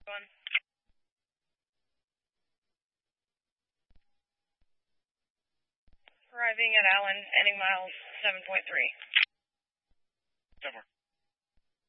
One. Arriving at Allen, ending miles 7.3. 10-4.